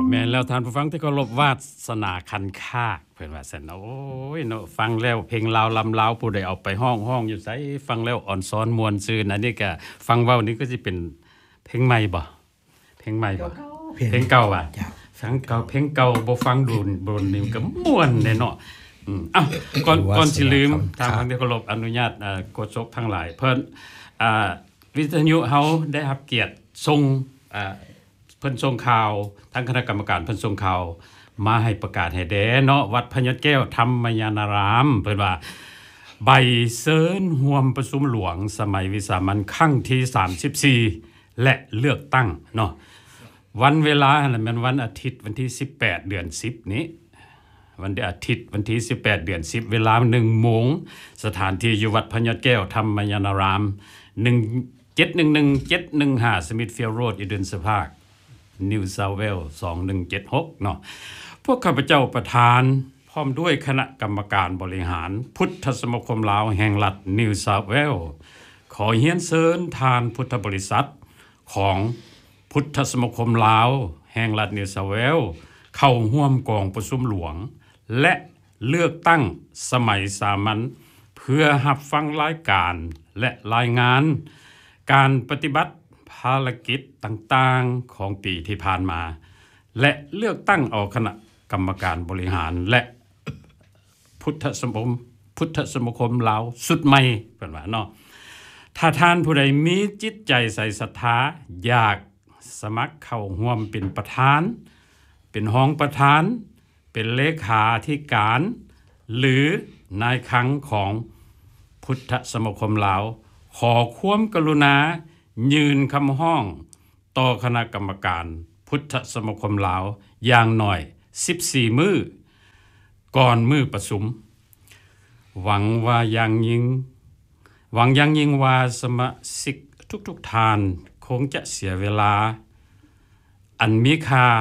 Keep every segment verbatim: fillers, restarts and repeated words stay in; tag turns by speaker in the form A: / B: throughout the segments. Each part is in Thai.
A: แม่นแล้วท่านผู้ฟังที่เคารพวาสนาคันคากเพิ่นว่าซั่นเนาะโอ้ยเนาะฟังแล้วเพลงลาวลำลาวผู้ใดเอาไปร้องๆอยู่ไสฟังแล้วอ่อนซ้อนม่วนซื่นอันนี้ก็ฟังเว้านี่ก็สิเป็นเพลงใหม่บ่เพลงใหม่บ่เพลงเก่าอ่ะฟังเก่าเพลงเก่าบ่ฟังดูบนนี่ก็ม่วนแน่เนาะอืมอ้าวก่อนก่อนสิลืมทางที่เคารพอนุญาตอ่ากดซกทั้งหลายเพิ่นอ่าวิทยุเฮาได้รับเกียรติส่งอ่าเพิ่นส่งข่าวทางคณะกรรมการเพิ่นส่งข่าวมาให้ประกาศให้แด่เนาะวัดพญาแก้วธรรมยานารามเพิ่นว่าใบเซินร่วมประชุมหลวงสมัยวิสามัญครั้งที่สามสิบสี่และเลือกตั้งเนาะวันเวลาน่ะมันวันอาทิตย์วันที่สิบแปดเดือนสิบนี้วันอาทิตย์วันที่สิบแปดเดือนสิบเวลา หนึ่งโมงสถานที่อยู่วัดพญาแก้วธรรมยานารามหนึ่ง เจ็ด หนึ่ง หนึ่ง เจ็ด หนึ่ง ห้า Smithfield Road อีเดนสภาค New South Wales สองหนึ่งเจ็ดหกเนาะพวกข้าพเจ้าประธานพร้อมด้วยคณะกรรมการบริหารพุทธสมาคมลาวแห่งรัฐ New South Wales ขอเฮียนเชิญทานพุทธบริษัทของพุทธสมาคมลาวแห่งรัฐ New South Wales เข้าร่วมกองประชุมหลวงและเลือกตั้งสมัยสามัญเพื่อรับฟังรายการและรายงานการปฏิบัติภารกิจต่างๆของปีที่ผ่านมาและเลือกตั้งเอาคณะกรรมการบริหารและพุทธสมาคมพุทธสมาคมลาวสุดใหม่เพิ่นว่าเนาะถ้าท่านผู้ใดมีจิตใจใส่ศรัทธาอยากสมัครเข้าร่วมเป็นประธานเป็นรองประธานเป็นเลขาธิการหรือนายครั้งของพุทธสมาคมลาวขอความกรุณายืนคำห้องต่อคณะกรรมการพุทธสมาคมลาวอย่างหน่อยสิบสี่มื้อก่อนมื้อประชุมหวังว่าอย่างยิ่งหวังอย่างยิ่งว่าสมาชิกทุกๆท่านคงจะเสียเวลาอันมีค่า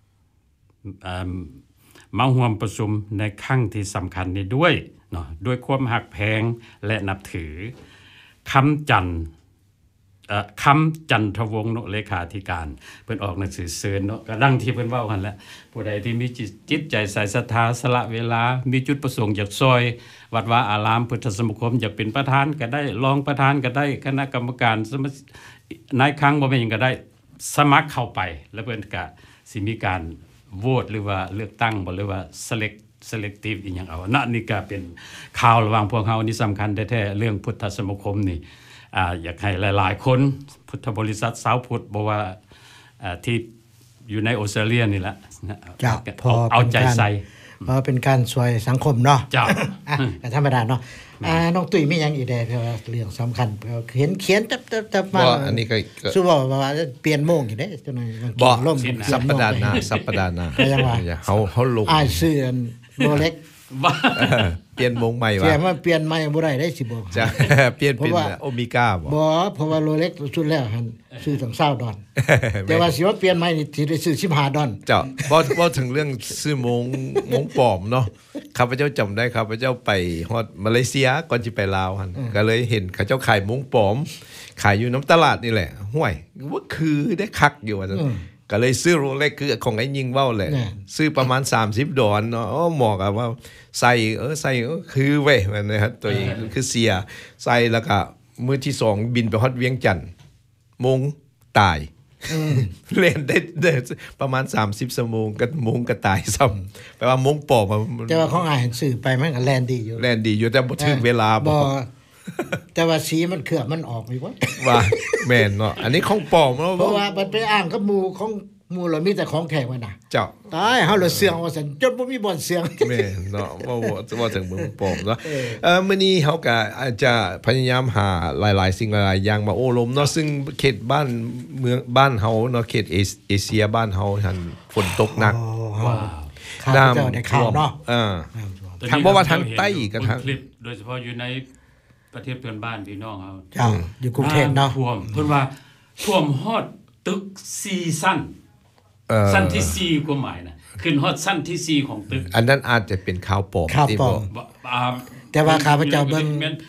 A: มาร่วมประชุมในครั้งที่สำคัญนี้ด้วยเนาะด้วยความหักแพงและนับถือคำจันเอ่อคำจันทวงศ์เนาะเลขาธิการเพิ่นออกหนังสือเชิญเนาะก็ดังที่เพิ่นเว้ากันแหละผู้ใดที่มีจิตใจใส่ศรัทธาสละเวลามีจุดประสงค์อยากซอยวัดวาอารามพุทธสมาคมอยากเป็นประธานก็ได้รองประธานก็ได้คณะกรรมการสมนายครั้งบ่แม่นหยังก็ได้สมัครเข้าไปแล้วเพิ่นก็สิมีการโหวตหรือว่าเลือกตั้งบ่หรือว่า select selective อีหยังเอาณนี่ก็เป็นข่าวระหว่างพวกเฮานี่สำคัญแท้ๆเรื่องพุทธสมาคมนี่อ่าอยากให้หลายๆคนพุทธบริษัทสาวพุทธบ่ว่าอ่าที่อยู่ในออสเตรเลียนี่แหละเอาเอาใจใส่
B: เพราะเป็นการช่วยสังคมเนาะ
A: จ้ะ
B: อ่ะก็ธรรมดาเนาะอ่าน้องตุ้ยมีหยังอีกได้เเรื่องสำคัญเห็นเขียนตับๆๆมา
C: บ่อันนี้ก็
B: สุว่าว่าเปลี่ยนโมงอยู่เด้จังหน่อย
C: บ่สัปดาห์หน้าสัปดาห์หน้า
B: ก็ยังว่า
C: เฮาเฮาลง
B: อ้ายซื้ออันโรเล็ก
C: เปลี่ยนโมงใหม่ว่า
B: เปลี่ยนมาเปลี่ยนใหม่บ่ได้ได้สิบ่
C: จ้ะเปลี่ยนเป็นโอเมก้าบ่
B: บ่เพราะว่าโรเล็กสุดแล้วหั่นซื้อตั้งยี่สิบดอลแต่ว่าสิว่าเปลี่ยนใหม่นี่สิได้ซื้อสิบห้าดอล
C: จ้ะบ่บ่ถึงเรื่องซื้อโมงโมงปลอมเนาะข้าพเจ้าจำได้ครับพระเจ้าไปฮอดมาเลเซียก่อนสิไปลาวหั่นก็เลยเห็นเขาเจ้าขายโมงปลอมขายอยู่น้ำตลาดนี่แหละห้วยว่าคือได้คักอยู่ว่าซั่นก็เลยซื้อโรเล็กคือของไอ้ยิงเว้าแหละซื้อประมาณสามสิบดอลเนาะอ๋อเหมาะกับว่าใส่เออใส่คือเว้ยมันนะครับตัวเองคือเสียใส่แล้วก็มื้อที่สองบินไปฮอดเวียงจันทน์มงตายเล่นได้ประมาณสามสิบชั่วโมงก็มงก็ตายซ้ำแปลว่ามงปอก
B: แต่ว่าของอ้ายซื้อไปมันก็แล่นดีอยู่
C: แล่นดีอยู่แต่บ่ถึงเวลา
B: บ่แต่ว่าสีมันเคลือบมันออกอีกว่า
C: ว่าแม่นเนาะอันนี้ของปลอมเนาะ
B: เพราะว่ามันไปอ้างกับหมู่ของหมู่เรามีแต่ของแท้ไว้น่ะ
C: เจ้า
B: ตายเฮาเลยเสื่องว่าซั่นจนบ่มีบ่อนเสื่อง
C: แม่นเนาะว่าว่าถึงเบิ่งปลอมเนาะเอ่อมื้อนี้เฮาก็อาจจะพยายามหาหลายๆสิ่งหลายๆอย่างมาโอ้ลมเนาะซึ่งเขตบ้านเมืองบ้านเฮาเนาะเขตเอเชียบ้านเฮาหั่นฝนตกหนัก
B: ว้าวน้ำได้ข่าวเนาะ
C: เออทางบ่ว่าทางใต้ก็ทาง
A: คลิปโดยเฉพาะอยู่ในประเทศเพื่อนบ้านพี่น้องเฮา
B: จ้าอยู่กรุงเทพเนาะ
A: ท่วมเพิ่นว่าท่วมฮอดตึกสี่ชั้นเอ่อชั้นที่สี่กว่าหมายน่ะขึ้นฮอดชั้นที่สี่ของตึก
C: อันนั้นอาจจะเป็นข่าวปลอม
B: ที่บ่แต่ว่าข้าพเจ้าเบิ่ง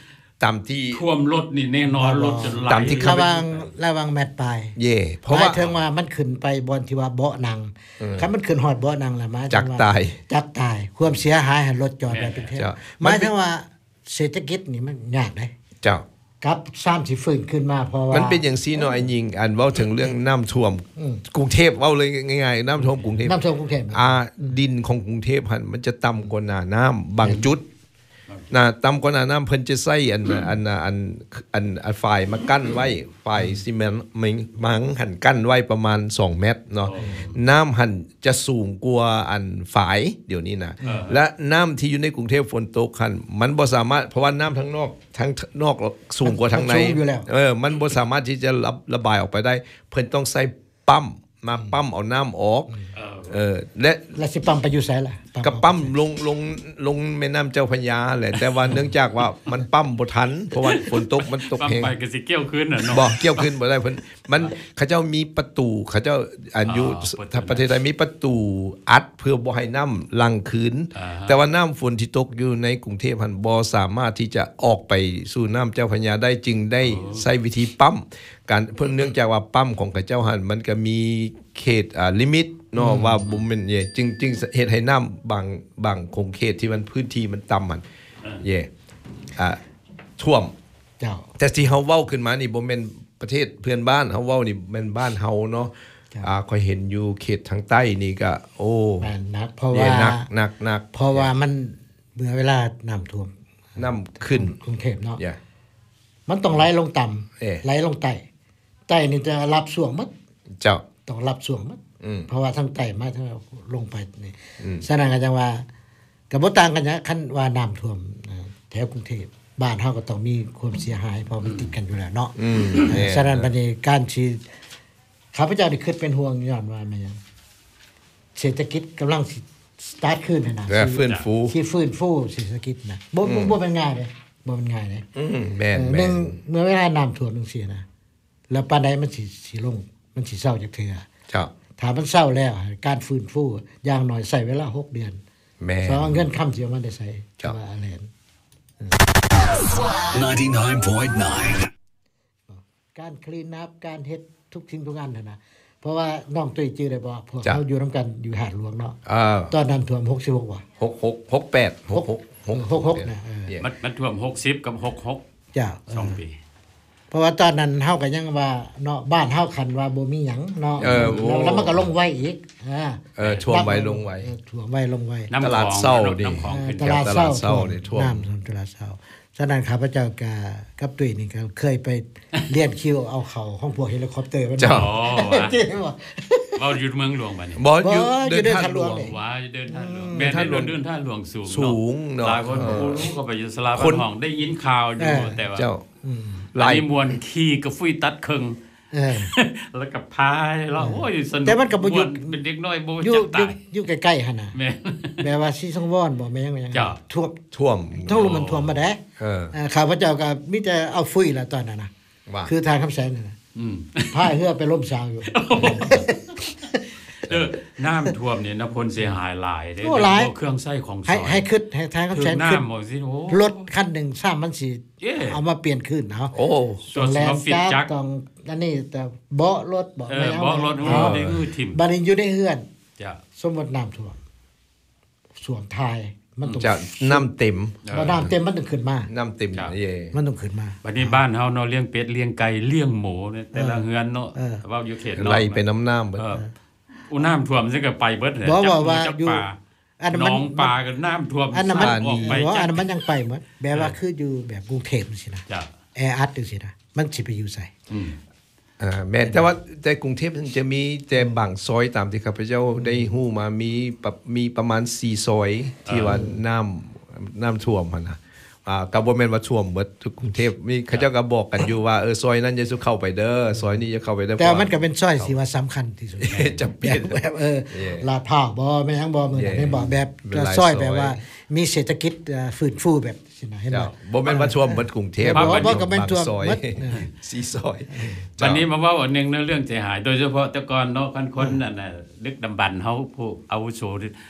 C: ตามที่
A: ท่วมรถนี่แน่นอนรถจนไหล
C: ตามที่
B: ระวังระวังแมตปลาย
C: เย่เพ
B: เพ
C: ราะ
B: ราะ
C: ว่า
B: ว่าถึงว่ามันขึ้นไปบนที่ว่าเบาะหนังคันมันขึ้นฮอดเบาะหนังแล้วหมายถึง
C: จัก
B: ว่า
C: ตาย
B: จักตายความเสียหายให้รถจอดไว้เป็นเทศ
C: จ้ะ
B: หมายถึงว่าเศรษฐกิจนี่มันยากเด้
C: เจ้า
B: ครับซ้ำสิฟื้นขึ้นมาเพราะว่า
C: มันเป็นอย่างซีเนาะไอ้ยิงอันเว้าถึงเรื่องน้ำท่วมกรุงเทพเว้าเลยง่ายๆน้ำท่วมกรุงเทพ
B: น้ำท่วมกรุงเทพ
C: อ่าดินของกรุงเทพหั่นมันจะต่ำกว่าหน้าน้ำบางจุดน่ะต่ำกว่าหน้าน้ำเพิ่นจะใส่อันอันอันอันอันฝ่ายมากั้นไว้ฝ่ายซีเมนต์มังหั่นกั้นไว้ประมาณสองเมตรเนาะน้ำหั่นจะสูงกว่าอันฝายเดี๋ยวนี้นะและน้ำที่อยู่ในกรุงเทพฝนตกหั่นมันบ่สามารถเพราะว่าน้ำทั้งนอกทั้งนอกสูงกว่าทั้งใน
B: มันสูงอยู่แล้ว
C: เออ มันบ่สามารถที่จะระระบายออกไปได้ เพิ่นต้องใส่ปั๊มมาปั๊มเอาน้ำออก เออ และ
B: แล้วสิปั๊มไปอยู่ไสล่ะ
C: กระปั๊มลงลงลงแม่น้ำเจ้าพระยาแหละ แต่ว่าเนื่องจากว่ามันปั๊มบ่ทัน เพราะว่าฝนตกมันตก
A: ปั๊ม
C: แฮง
A: ไปก็สิเกี่ยวขึ้นน่ะเนาะ
C: บ่เกี่ยวขึ้นบ่ได้เพิ่นมันเขาเจ้ามีประตูเขาเจ้าอายุ
A: อ๋อ
C: ถ้าประเทศไทยมีประตูอัดเพื่อบ่ให้น้ำลังคืน
A: อ่าฮะ
C: แต่ว่าน้ำฝนที่ตกอยู่ในกรุงเทพฯหันบ่สามารถที่จะออกไปสู่น้ำเจ้าพระยาได้จึงได้ใช้วิธีปั๊มการเพิ่นเนื่องจากว่าปั๊มของเขาเจ้าหันมันก็มีเขตอ่าลิมิตเนาะว่าบ่แม่นเย่จึงจึงเฮ็ดให้น้ำบางบางคงเขตที่มันพื้นที่มันต่ำมันเย่อ่าท่วม
B: เจ้า
C: แต่ที่เฮาเว้าขึ้นมานี่บ่แม่นประเทศเพื่อนบ้านเฮาเว้านี่แม่นบ้านเฮาเนาะ
B: ครับ
C: อ่าค่อยเห็นอยู่เขตทางใต้นี่ก็โอ้
B: แม่นนักเพราะ
C: เย่
B: ว่า
C: หนักหนักหนัก
B: เพราะว่ามันเมื่อเวลาน้ำท่วม
C: น้ำขึ้น
B: กรุงเทพเนาะ
C: อย่า
B: มันต้องไหลลงต่ำ
C: เอ๊ะ
B: ไหลลงใต้ใต้นี่จะรับส่วงหมด
C: เจ้า
B: ต้องรับส่วงหมด
C: อืม
B: เพราะว่าทั้งใต้มาทั้งลงไปนี่ฉะนั้นก็จังว่าก็บ่ต่างกันนะคันว่าน้ำท่วมอ่าแถวกรุงเทพบ้านเฮาก็ต้องมีความเสียหายเพราะมันติดกันอยู่แล้วเนาะ
C: อืม
B: เออฉะนั้นบัดนี้การที่ข้าพเจ้านี่คิดเป็นห่วงย้อนว่ามันหยังเศรษฐกิจกำลังสิสตาร์ทขึ้นนะนะ
C: แล้วฟื้นฟู
B: ที่ฟื้นฟูเศรษฐกิจนะบ่บ่บ่เป็นง่ายเด้บ่เป็นง่ายเด้
C: อืมแม่น
B: เออห
C: แม่
B: นึ่ง
C: น
B: เมื่อเวลาน้ำท่วมจังซี่นะแล้วปานใดมันสิสิลง มันสิเศร้าจักเทื่อ
C: เจ้า
B: ถ้ามันเศร้าแล้ว การฟื้นฟูอย่างน้อยใช้เวลาหกเดือน
C: แม่น
B: สองเงินค้ำสิเอามาได้ใช้
C: ครับ
B: ว่าอะไรนั่น
D: ninety-nine point nine
B: การคลีนอัพการเฮ็ดทุกสิ่งทุกอันน่ะนะเพราะว่าน้องตุ้ยจื้อได้บ่พวก
C: จ้ะ
B: เฮาอยู่นํกันอยู่หาดหลวงเนาะ
C: อ่า
B: ตอนนั้นท่วมหกสิบหกว่ะ
C: หกหกหกแปดหกหก
B: หกหกนะเออ
C: เย่
A: มันมันท่วมหกสิบกับหกหก
B: จ้า
A: สองปี
B: เพราะว่าตอนนั้นเฮาก็ยังว่าเนาะบ้านเฮาคันว่าบ่มีหยังเนาะ
C: เออโอ้
B: แล้วแล้วมันก็ลงไว้อีกอ่า
C: เออท่วมไว้ลงไว้
B: เออท่วมไว้ลงไว้
A: น้ำ
C: ตลาด
A: ของ
C: เศร้าดิ
A: น้ำของขึ้น
B: ตลาดเศร้า
C: ตลาดเศร้านี่ท่วม
B: น้ำท่วมตลาดเศร้าฉะนั้นข้าพเจ้าก็กับตุ้ยนี่ก็เคยไปเรียนคิวเอาเขาของพวกเฮลิคอปเตอร์มัน
C: เจ้า
A: อ๋อวะ
B: จริงบ่
A: เราอยู่เมืองหลวงบัดนี้
C: บอสอยู่
B: บ่อยู่
C: เดิน
B: เดิน
C: ทา
B: ทาง ง
C: ห
B: ห
C: ล
B: ล
C: ว
B: ว
C: ง
B: ง
A: ว้าเดินท่าหลวง
C: อืม
A: แม่
C: ท่า
A: ได้
C: หลวง
A: เดินท่าหลวงสูง
C: สูงเนอะ
A: หลายคน
C: เออ
A: ผู้รู้ก็ไปอยู่สลา
C: ค
A: พั
C: น
A: นห้องได้ยินข่าวอยู่แต่ว่า
C: เจ้า
A: หลายมวนขี่กับฟุยตัดครึ่ง
B: เออ
A: แล้วก็พายแล้วโอ้ยสนุก
B: แต่มันก็บ่หยุด
A: ม่วนเป็นเด็กน้อยบ่
B: อยู่
A: จัก
B: อยู่
A: ตาย
B: อยู่ใกล้ๆหั่นน่ะ
A: แม่
B: แม่ว่าสิสังวรบ่แม่ยังแม่ยัง
A: จ้ะ
B: ท่วม
C: ท่วม
B: ท่วมลงมันท่วมมาได้
C: เออ
B: เอ่อข้าพเจ้าก็มีแต่เอาฟุยล่ะตอนนั้นน่ะ
C: ว่า
B: คือทางคำแสนนั่นน่ะ
A: อืม
B: พายเรือไปล่มสาวอยู่
A: เออน้ำท่วมเนี่ยนะพลเสียหายหลายเด้
B: โอ้หลาย
A: เครื่องใช้ของซ
B: ให้
A: อย
B: ให้คิดให้ทางคำ
A: คื
B: แส
A: อน
B: คิด
A: น้ำบอกสิโอ้
B: รถคันหนึ่งสร้างมันสิ
A: เย้
B: เอามาเปลี่ยนขึ้นเอา
C: โอ้
A: ส่วน
B: แล
A: สม
B: น
A: ฟิต
B: จัก
A: จัก
B: ต้องอันนี้แต่เบาะรถเบาะ
A: เอ
B: ไม่
A: อ
B: เอา
A: เบาะรถ
B: เอา
A: นี่คือทิ่ม
B: บัดนี้อยู่ในเฮือน
A: จ้ะ
B: สมมุติน้ำท่วมสวมทายมันต้อง
C: จะน้ำเต็ม
B: บ่น้ำเต็มมันต้องขึ้นมา
C: น้ำเต็มเย่
B: มันต้องขึ้นมา
A: บัดนี้บ้านเฮาเนาะเลี้ยงเป็ดเลี้ยงไก่เลี้ยงหมูเนี่ยแต่ละเฮือนเนาะ
B: เออ
A: เว้าอยู่เขตเนาะ
C: ไล่ไปน้ำน้ำเบิด
A: เอออุน้ำท่วมซิก็ไปเบิดเลย
B: บ่
A: จั
B: ว่าว่า
A: จับ
B: อยู่
A: ปลา
B: อันนั้น
A: ห
B: มัน
A: น้องปลากับน้ำท่วม
B: อันนั้นมัน
A: ออกไป
B: บ่
A: จั
B: อัน
A: ก
B: นั้นมันยังไปหมดแบบว่าคืออยู่แบบกรุงเทพจังซี่นะ
A: จ้ะ
B: แออัดจังซี่นะมันสิไปอยู่ไส
A: อืม
C: อ่าแม้แต่ว่าแต่กรุงเทพมันจะมีแต่บางซอยตามที่ข้าพเจ้าได้ฮู้มามีปะมีประมาณสี่ซอยที่ว่าน้ำน้ำท่วมหั่นน่ะอ่าก็บ่แม่นว่าท่วมเบิดทุกกรุงเทพมีเขาเจ้าก็บอกกันอยู่ว่าเออซอยนั้นอย่าสุเข้าไปเด้อซอยนี้อย่าเข้าไปเด้อ
B: แต่มันก็เป็นซอยที่ว่าสำคัญที่สุด
C: จำเป็น
B: แบบแบบเออ
C: เย่
B: ลาดพร้าวบ่แม่นหยังบ่มื้อนั้น
C: เย่
B: ให้บ่แบบ
C: เป็นหลาย
B: ซอย
C: ซอย
B: แบบว่ามีเศรษฐกิจเอ่อฟื้นฟูแบบสินะเห็นบ่
C: เจ้าบ่แม่นว่าท่วมเบิดกรุงเทพ
B: บ่บ่ก็แม่นท่วม
C: บางซอย
B: เบิดเออ
C: สี่ซอย
A: วันนี้มาเว่าอันหนึงในเรื่องเสียหาย โดยเฉพาะแต่ก่อนเนาะคันคนนั่นน่ะดึกดำบรรพ์เฮาผู้อาวุโสที่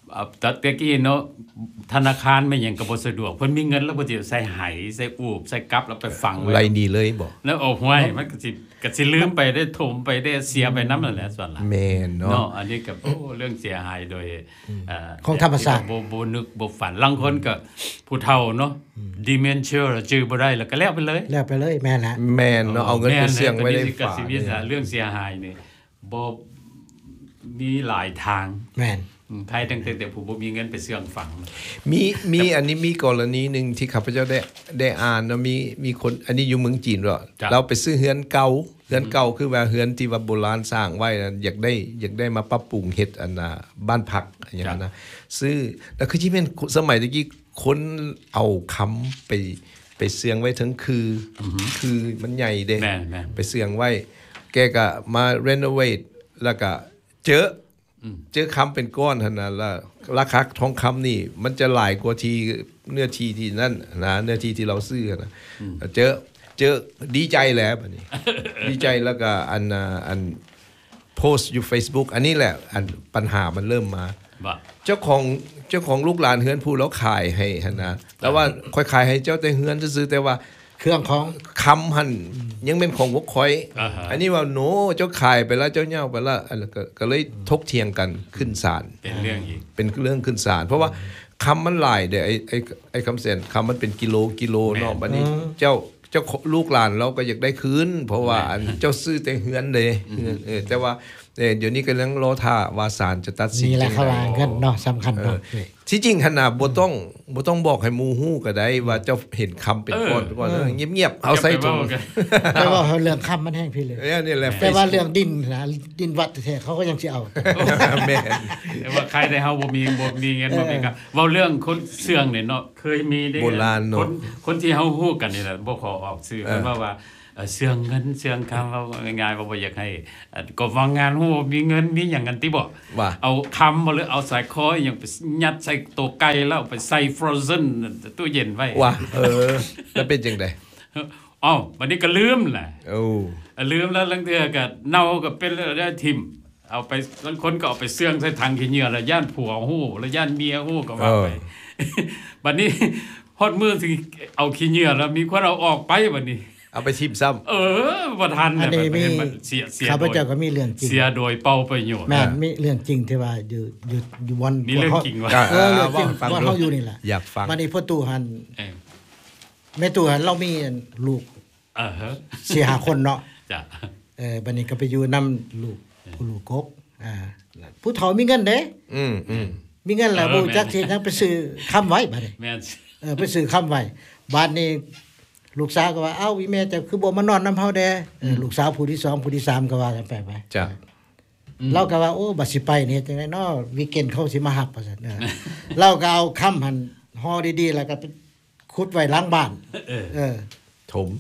A: อ่าแต่ตะกี้เนาะธนาคารมันหยังก็บ่สะดวกเพิ่นมีเงินแล้วบ่สิใส่ไหใส่อูบใส่กับแล้วไปฝังไว้
C: ไรนี่เลยบ่
A: แล้วโอ้ห้วยมันก็สิก็สิลืมไปได้ถมไปได้เสียไปนำนั่นแหละส่วนหลัง
C: แม่นเนาะ
A: เนาะอันนี้ก็โอ้เรื่องเสียหายโดยเอ่อ
B: ของธรรมชาติ
A: บ่บ่นึกบ่ฝันลางคนก็ผู้เฒ่าเนาะ dementia จื้อบ่ได้แล้วก็แล้วไปเลย
B: แล้วไปเลยแม่นละ
C: แม่นเนาะเอาเงินไปเสี่ยงไว้ใน
A: แม่น
C: ฝา
A: ก็สิมีเรื่องเสียหายนี่บ่มีหลายทาง
B: แม่น
A: อืมใครตั้งแต่แต่ผู้บ่มีเงินไปเสื่องฝัง
C: มีมีอันนี้มีกรณีหนึ่งที่ข้าพเจ้าได้ได้อ่านนะมีมีคนอันนี้อยู่เมืองจีนเหรอเราไปซื้อเฮือนเก่าเฮือนเก่าคือว่าเฮือนที่ว่าโบราณสร้างไว้นะอยากได้อยากได้มาปรับปรุงเฮ็ดอันน่ะบ้านพักอย่างนั้นนะซื้อแล้วคือที่เป็นสมัยตะกี้คนเอาค้ำไปไปเสียงไว้ทั้งคือคือมันใหญ่เด้
A: แม่นแม่น
C: ไปเสียงไว้ แกก็มารีโนเวทแล้วก็เจอเจอคำเป็นก้อนขนาดละราคาทองคำนี่ มันจะหลายกว่าทีเนื้อทีที่นั่นนะเนื้อทีที่เราซื้อนะเจอเจอดีใจแล้วบัดนี้ ดีใจแล้วก็อันน่ะอันโพสต์อยู่ Facebook อันนี้แหละอันปัญหามันเริ่มมา
A: บ่
C: เจ้าของเจ้าของลูกหลานเฮือนผู้แล้วขายให้หั่นนะแต่ว่าค่อยขายให้เจ้าแต่เฮือนซื้อๆแต่ว่า
B: เครื่องของ
C: คำหันยังเป็นของวกคอย
A: อ่าฮะ
C: อันนี้ว่าโนเจ้าขายไปแล้วเจ้าเหย้าไปแล้วอันนั้นก็ก็เลยทกเถียงกันขึ้นศาล
A: เป็นเรื่องอีก
C: เป็นเรื่องขึ้นศาลเพราะว่าคำมันหลายเด้อไอ้ไอ้ไอ้คำเสนคำมันเป็นกิโลกิโลเนาะบัดนี้เจ้าเจ้าลูกหลานเราก็อยากได้คืนเพราะว่าอันเจ้าซื้อแต่เฮือนเด้เออแต่ว่าเออเดี๋ยวนี้กำลังรอท่าว่าศาลจะตัดสิน
B: นี่แหละ
C: จัง
B: เขา
C: ใด
B: ว่าเงินเนาะสำคัญ
C: เอ
B: เนาะ
C: อที่จริงขนาดบ่ต้องบ่ต้องบอกให้หมู่ฮู้ก็ได้ว่าเจ้าเห็นคำเป็นก้อนก่อนเออเงียบๆเอาใส่ถุง
B: แต่ว่าเรื่องคำมันแห้งพี่เลย
C: เออนี่แหละ
B: แต่ว่าเรื่องดินนะดินวัดแท้ๆเขาก็ยังสิเอา
C: แม่น
A: แต่ว่าใครได้เฮาบ่มีบ่มีเงินบ่มีก็เว้าเรื่องคนเสื่องเนี่ยเนาะเคยมีได้
C: โบราณเนอะ
A: คนคนที่เฮาฮู้กันนี่แหละบ่ขอออกชื่อเพิ่นว่าว่าเอ่อเสื่องเงินเสื่องคำเว้าง่ายๆว่าบ่อยากให้เอ่อก็ว่างงานฮู้มีเงินมีหยังกันติบ่
C: ว่า
A: เอาคำบ่หรือเอาสายคออหยังไปยัดใส่ตัวไก่แล้วไปใส่ฟรอเซนตู้เย็นไว้
C: ว่าเออแล้วเป็นจังได๋
A: อ้าวบัดนี้ก็ลืมแหละ
C: โอ้
A: ลืมแล้วลังเทื่อก็เน่าก็เป็นแล้วทิ่มเอาไปบางคนก็เอาไปเสื่องใส่ถังขี้เหงื่อแล้วย่านผัวฮู้แล้วย่านเมียฮู้ก็ว่าไป บัดนี้ฮอดมื้อสิเอาขี้เหงื่อแล้วมีคนเอาออกไปบัดนี้
C: เอาไปทิมซ้ำ
A: เออบ่ทัน
B: อันนี้มี
A: มันเสียเสีย
B: ข้าพ
A: โดย
B: เจ้าก็มีเรื่องจริง
A: เสียโดยเป้าประโยชน์
B: แม่นมีเรื่องจริงที่ว่าอยู่อยู่อยู่วัน
A: มีเรื่องจริงว่ะ
B: เออเรื่องจริง
C: ฟัง
B: ว่า
C: ดู
B: เฮาอยู่นี่แหละ
C: อยากฟัง
B: บัดนี้พ่อตู่หัน
A: เออ
B: แม่ตู่หันเรามีลูก
A: อ่าฮะ
B: สี่ห้าคนเนาะ
A: จ้ะ
B: เออบัดนี้ก็ไปอยู่นํลูกผู้ลูกกกอ่าผู้เฒ่ามีเงินเด้
C: อืมอืม
B: มีเงินแล้วบ่รู้จักสิยังไปซื้อคำไว้บัดนี้
A: แม่น
B: เออไปซื้อคำไว้บัดนี้ลูกสาวก็ว่าเอ้าอีแม่เจะคือบ่มานอนนำเฮาแดเออลูกสาวผู้ที่สองผู้ที่สามก็ว่ากันไปไป
C: จ้ะ
B: เราก็ว่าโอ้บัดสิไปนี่จังได๋เนาะวีเกนด์เขาสิมาฮับว่าซั่นเออ เราก็เอาคำหั่นห่อดีๆแล้วก็ไปขุดไว้หลังบ้านเออ
C: ถม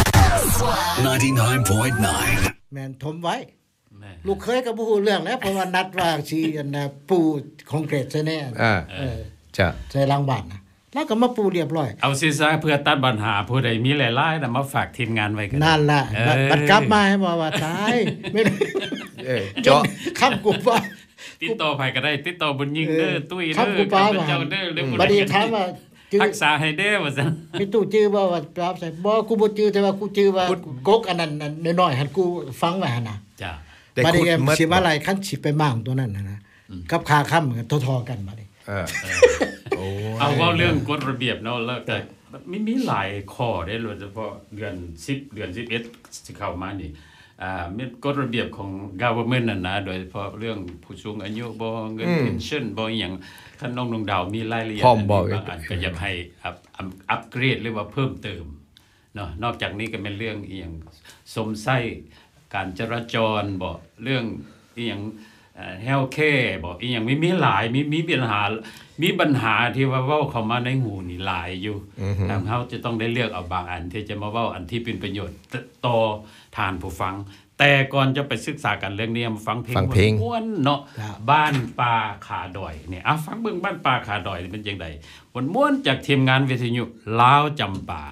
D: ninety-nine point nine
B: แม่นถมไว้
A: แม่
B: ลูกเคยก็บ่ฮู้เรื่องแล้วเพราะว่านัดว่าสิอันน่ะปูของเกรดซะแน่
C: อ่า
B: เออ
C: จ้ะ
B: ใส่หลังบ้านน่ะแล้วก็มาปูเรียบร้อย
A: เอาซิซะเพื่อตัดปัญหาผู้ใดมีหลายๆน่ะมาฝากทีมงานไว้กัน
B: นั่นล่ะ
A: เออ
B: บัดบัดกลับมาให้บอกว่าตายไม่ได้
C: เอ้ยเจาะ
B: คำกูว่า
A: ติดต่อไผก็ได้ ติดต่อบุญยิ่งเด้อตุ้ย
B: ครั
A: เด้
B: บ
A: อ
B: กูป้า
A: ข้าพ
B: ว่า
A: เจ้าเด้อหรือผู้
B: บัด
A: ใด
B: นี้ถามว่าจื้อ
A: รักษาให้เด้อว่าซั่น
B: มีตู้จื้อบ่ว่าปราบใส่บ่กูบ่จื้อแต่ว่ากูจื้อว่ากกอันนั้นอันน้อยๆหั่นกูฟังไว้หั่นน่ะ
A: จ้ะ
C: ได้
B: บัด
C: ขุ
B: นี้
C: ดมัด
B: สิมาไล่คันสิไปมั่างตัวนั้นน่ะนะกับค่าค้ำกันทอๆกันบัดนี้
C: เออโอ้
A: เอาเว้าเรื่องกฎระเบียบเนาะแล้วก็มีมีหลายข้อได้โดยเฉพาะเดือนสิบเดือนสิบเอ็ดสิเข้ามานี่อ่ามีกฎระเบียบของ government นั่นนะโดยเฉพาะเรื่องผู้สูงอายุบ่เงิน pension บ่อีหยังท่านน้องดวงดาวมีรายละเอียด
C: พร้อมบอก
A: บางอันก็อยากให้อัพอัพอัปเกรดหรือว่าเพิ่มเติมเนาะนอกจากนี้ก็เป็นเรื่องอีหยังสมไส้การจราจรบ่เรื่องอีหยังเอ่อ health care บ่อีหยังมีมีหลายมีมีปัญหามีปัญหาที่ว่าเว้าเข้ามาในหูนี่หลายอยู่ทางเฮาจะต้องได้เลือกเอาบางอันที่จะมาเว้าอันที่เป็นประโยชน์ต่อทานผู้ฟัง แต่ก่อนจะไปศึกษากันเรื่องนี้มาฟังเพลง
C: ฟังเพลง
A: ม่วนๆเนาะบ้านป่าขาดอยเนี่ยอ่ะฟังเบิ่งบ้านป่าขาดอยเป็นจังไดม่วนๆจากทีมงานวิทยุลาวจำปา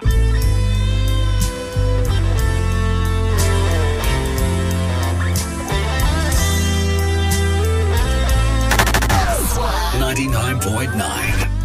D: ninety-nine point nine